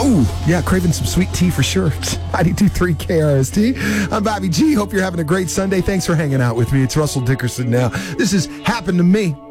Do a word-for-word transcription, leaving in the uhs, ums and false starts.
Oh, yeah, craving some sweet tea for sure. ninety-two point three K R S T. I'm Bobby G. Hope you're having a great Sunday. Thanks for hanging out with me. It's Russell Dickerson now. This has happened to me.